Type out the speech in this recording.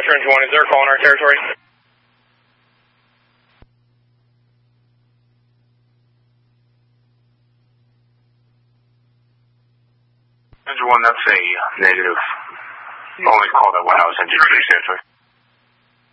Raptor Engine 1, is there a call in our territory? Engine 1, that's a negative. Only call that 1 house engine 3 territory.